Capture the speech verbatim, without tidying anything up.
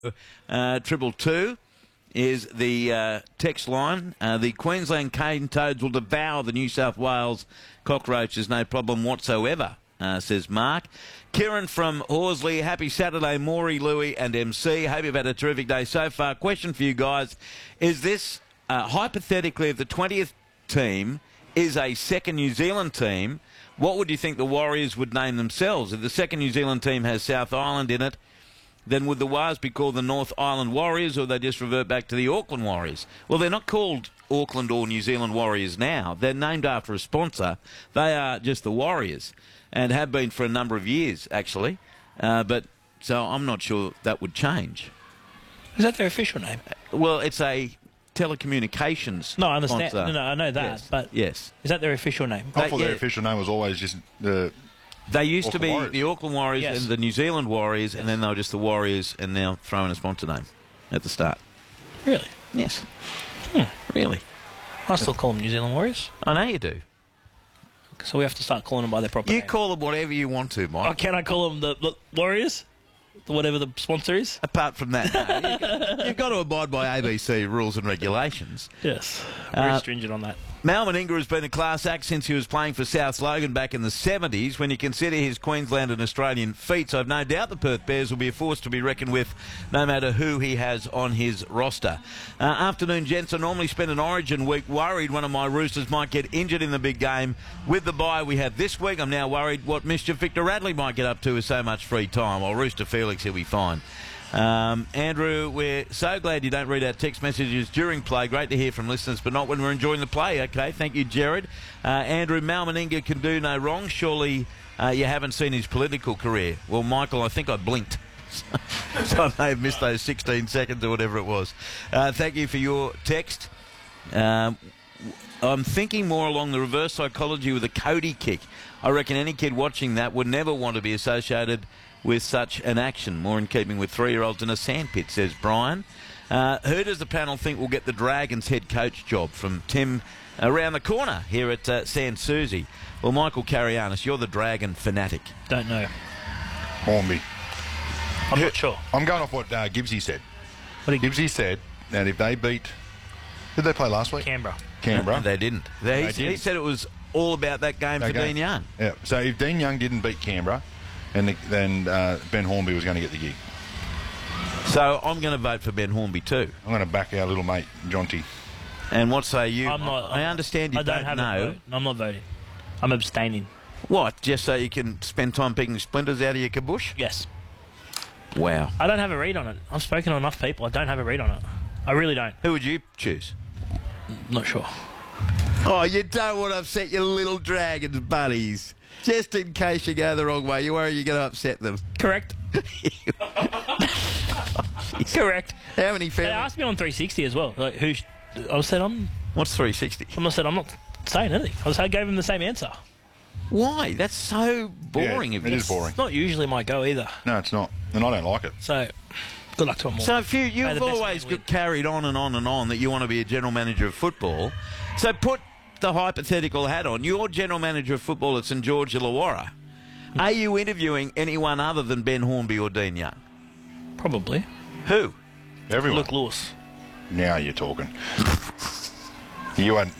Uh, triple two is the uh, text line. Uh, the Queensland cane toads will devour the New South Wales cockroaches, no problem whatsoever, uh, says Mark. Kieran from Horsley, happy Saturday, Maury, Louie and M C. Hope you've had a terrific day so far. Question for you guys. Is this, uh, hypothetically, if the twentieth team is a second New Zealand team, what would you think the Warriors would name themselves? If the second New Zealand team has South Island in it, then would the Wars be called the North Island Warriors, or they just revert back to the Auckland Warriors? Well, they're not called Auckland or New Zealand Warriors now. They're named after a sponsor. They are just the Warriors, and have been for a number of years, actually. Uh, but so I'm not sure that would change. Is that their official name? Well, it's a telecommunications No, I understand. sponsor. No, no, I know that. Yes. But yes. Is that their official name? I thought yeah. their official name was always just the... They used Auckland to be Warriors. the Auckland Warriors Yes. and the New Zealand Warriors, Yes. and then they were just the Warriors, and now throwing a sponsor name at the start. Really? Yes. Hmm. Really. I still call them New Zealand Warriors. I know you do. So we have to start calling them by their proper You name. call them whatever you want to, Mike. Oh, can I call them the, the Warriors? Whatever the sponsor is? Apart from that, no, you've, got, you've got to abide by A B C rules and regulations. Yes. Very Uh, stringent on that. Mal Meninga has been a class act since he was playing for South Logan back in the seventies. When you consider his Queensland and Australian feats, I've no doubt the Perth Bears will be a force to be reckoned with no matter who he has on his roster. Uh, afternoon, gents. I normally spend an Origin week worried one of my Roosters might get injured in the big game. With the bye we have this week, I'm now worried what mischief Victor Radley might get up to with so much free time. Or Rooster Felix, he'll be fine. Um, Andrew, we're so glad you don't read our text messages during play. Great to hear from listeners, but not when we're enjoying the play. Okay, thank you, Jared. Uh, Andrew, Mal Meninga can do no wrong. Surely uh, you haven't seen his political career. Well, Michael, I think I blinked. So I may have missed those sixteen seconds or whatever it was. Uh, thank you for your text. Um, I'm thinking more along the reverse psychology with a Cody kick. I reckon any kid watching that would never want to be associated with such an action. More in keeping with three-year-olds in a sandpit, says Brian. Uh, who does the panel think will get the Dragons head coach job? From Tim around the corner here at uh, San Susie. Well, Michael Carianis, you're the Dragon fanatic. Don't know. Hornby. I'm not sure. I'm going off what uh, Gibbsy said. What did Gibbsy said that if they beat... Did they play last week? Canberra. Canberra. No, they didn't. They, They he, didn't. he said it was all about that game That for game. Dean Young. Yeah. So if Dean Young didn't beat Canberra, and the, then uh, Ben Hornby was going to get the gig. So I'm going to vote for Ben Hornby too. I'm going to back our little mate, Jonty. And what say you? I'm not. I I'm- understand you I don't, don't have know. a vote. I'm not voting. I'm abstaining. What? Just so you can spend time picking splinters out of your kabush? Yes. Wow. I don't have a read on it. I've spoken to enough people. I don't have a read on it. I really don't. Who would you choose? Not sure. Oh, you don't want to upset your little Dragons buddies. Just in case you go the wrong way. You worry you're going to upset them. Correct. Correct. How many They families? asked me on three sixty as well. Like, who? Sh- I said I'm. What's three sixty? I said I'm not saying anything. I, was, I gave him the same answer. Why? That's so boring Yeah, of it you. is boring. It's not usually my go either. No, it's not. And I don't like it. So, good luck to him all. So if you, May you've the best always man win. got carried on and on and on that you want to be a general manager of football. So put the hypothetical hat on. You're general manager of football at St George Illawarra. Are you interviewing anyone other than Ben Hornby or Dean Young? Probably. Who? Everyone. Luke Lewis. Now you're talking. You had